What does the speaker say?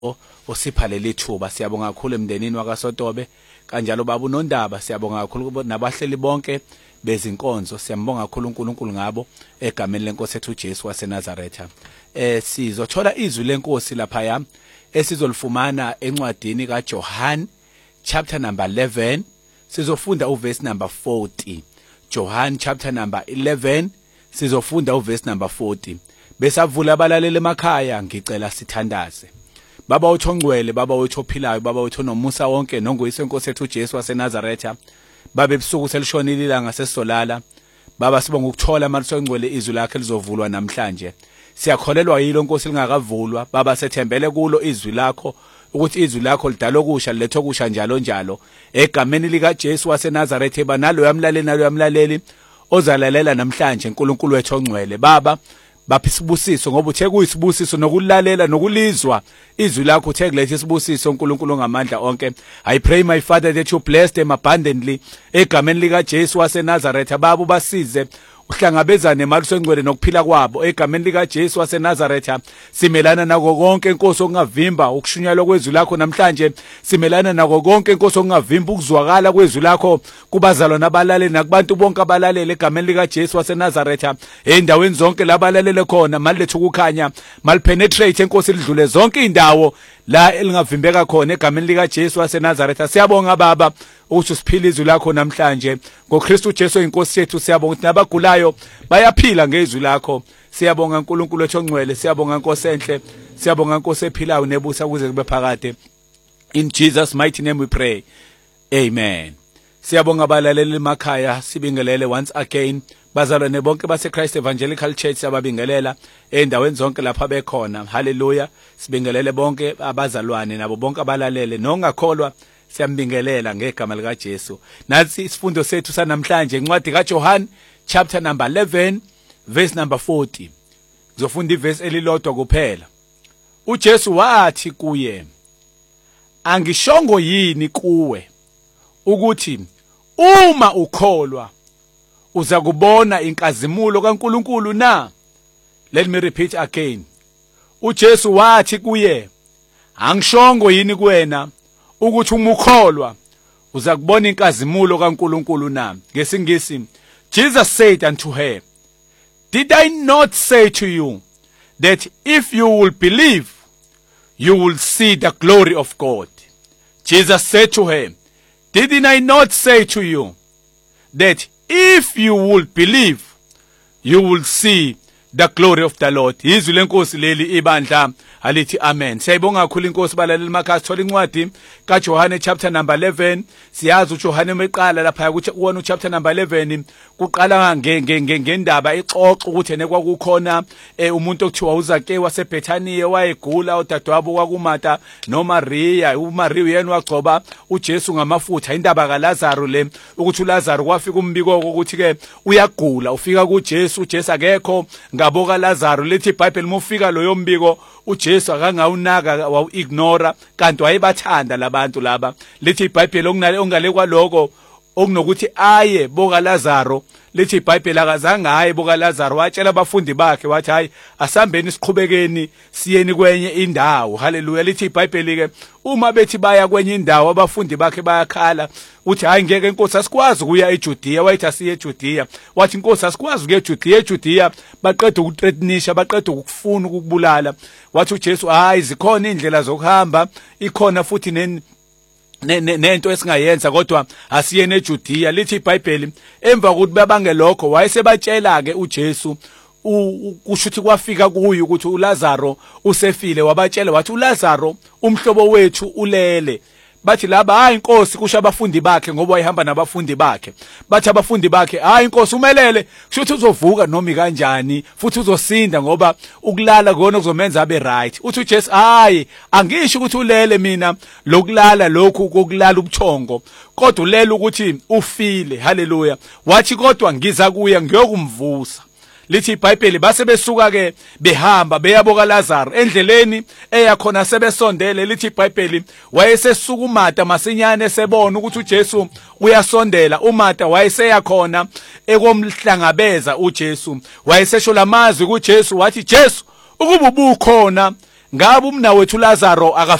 osipha leli thuba. Siyabonga kakhulu emndenini wakaSotobe, kanjalo baba uNondaba, siyabonga kakhulu nabahleli bonke bezinkonzo. Siyambonga kakhulu uNkulunkulu ngabo egameni lenkosi ethu uJesu waseNazaretha. Sizothola izwi lenkosi lapha esizolifumana encwadini kaJohn chapter number 11. Sizofunda uverse number 40. John chapter number 11 sizofunda uverse number 40. Besavula abalaleli emakhaya, ngicela sithandaze. Baba wethu ongcwele, baba wethu ophilayo, baba wethu nomusa wonke, nongoyise inkosi ethu uJesu waseNazaretha. Baba ebusuku selishonile ilanga sesolala. Baba sibonga ukuthola amaliso ongcwele izwi lakhe lizovulwa namhlanje. Siyakholelwa yilo inkosi lingakavulwa. Baba sethembele kulo izwi lakho ukuthi izwi lakho lidala okusha, lilethe okusha njalo njalo. Egameni lika Jesu waseNazaretha banalo yamlaleli ozalalela namhlanje uNkulunkulu wethu ongcwele. Baba bapha isibusiso ngoba uthe kuyisibusiso nokulalela nokulizwa izwi lakho, uthe kulethe isibusiso uNkulunkulu ngamandla onke. I pray my Father that you bless them abundantly egameni lika Jesu waseNazaretha. Baba ubasize uhlangabezane nemaliso engcwele nokuphila kwabo egameni lika Jesu waseNazaretha. Simelana nako konke inkosi okungavimba ukushunyalwa kwezwi lakho namhlanje. Simelana nako konke inkosi okungavimba ukuzwakala kwezwi lakho kubazalwa nabalaleli nakubantu bonke abalalele egameni lika Jesu waseNazaretha. Endaweni zonke labalalele khona malilethe ukukhanya, malipenetrate inkosi lidlule zonke indawo la elingavimbeka khona egameni lika Jesu waseNazaretha. Siyabonga baba ukuthi usiphile izwi lakho namhlanje ngoKristu Jesu inkosi yethu. Siyabonga ukuthi nabagulayo bayaphila ngezwi lakho. Siyabonga uNkulunkulu wethu ongcwele, siyabonga inkosi enhle, siyabonga inkosi ephilayo nebusa kuze kube phakade. In Jesus mighty name we pray, amen. Siyabonga abalaleli emakhaya, sibingelele once again bazalwane bonke base Christ Evangelical Church, siyababingelela endaweni zonke lapha bekhona. Hallelujah. Sibingelele bonke abazalwane nabo bonke abalalele nongakholwa, siyambingelela ngegama lika Jesu. Nathi isifundo sethu sanamhlanje incwadi kaJohn chapter number 11 verse number 40. Ngizofunda iverse elilodwa kuphela. uJesu wathi kuye, angishongo yini kuwe ukuthi uma ukholwa uza kubona inkazimulo kaNkulunkulu na? Let me repeat again. uJesu wathi kuye, angishongo yini kuwena ukuthi uma ukholwa uza kubona inkazimulo kaNkulunkulu na? Ngesingisi, Jesus said unto her, did I not say to you that if you will believe, you will see the glory of God? Jesus said to her, didn't I not say to you that if you will believe, you will see the glory of the Lord? Izwi lenkosi leli ibandla alithi amen. Siyayibonga kakhulu inkosi balaleli emakhaya. Sithola incwadi kaJohn chapter number 11. Siyazi uJohn emeqala lapha kuwona uchapter number 11 kuqala ngendaba ixoxa ukuthi nekwakukhona umuntu okuthiwa uZake waseBethania wayegula, udadewabo kwakuMartha noMaria. uMaria uyena wagcoba uJesu ngamafutha. Indaba kaLazaro le ukuthi uLazaro kwafika umbiko ukuthi ke uyagula, ufika kuJesu, uJesu akekho ngabo kaLazaro. Lithi iBhayibheli mufika loyo mbiko uJesu akangawunaka, wawu-ignora, kanti wayebathanda labantu laba. Lithi iBhayibheli ongale kwaloko okunokuthi aye boka Lazaro, lithi iBhayibheli akazange aye boka Lazaro, watshela abafundi bakhe wathi hayi asambeni siqhubekeni siyeni kwenye indawo. Haleluya. Lithi iBhayibheli ke uma bethi baya kwenye indawo abafundi bakhe bayakhala uthi hayi ngeke inkosi asikwazi ukuya eJudiya. Wayithi asiye eJudiya. Wathi inkosi asikwazi ukuya eJudiya. eJudiya baqeda ukuthreatenisha, baqeda ukufuna ukubulala. Wathi uJesu hayi zikhona indlela zokuhamba, ikhona futhi nento esingayenza kodwa asiyene eJudiya. Lithi iBhayibheli emva kokuthi babangelokho wayesebatshela ke uJesu kushuthi kwafika kuyo ukuthi uLazaro usefile. Wabatshela wathi uLazaro umhlobo wethu ulele. Bathi laba hayi inkosi, kusho abafundi bakhe ngoba wayehamba nabafundi bakhe. Bathi abafundi bakhe hayi inkosi umelele, kushuthi uzovuka noma kanjani futhi uzosinda ngoba ukulala kona kuzomenza abe right. Uthi uJesu hayi angisho ukuthi ulele mina lokulala lokhu kokulala ubuthongo, kodwa ulele ukuthi ufile. Haleluya. Wathi kodwa ngiza kuya ngiyokumvusa. Lithi iBhayibheli base besuka ke behamba beyaboka Lazaro. Endleleni eyakhona sebesondele, lithi iBhayibheli wayesesuka uMartha masinyane sebona ukuthi uJesu uyasondela. uMartha wayeseyakhona ekomhlangabeza uJesu, wayesesho lamazwi kuJesu wathi, Jesu ukuba ubukhona ngabe umnawethu Lazaro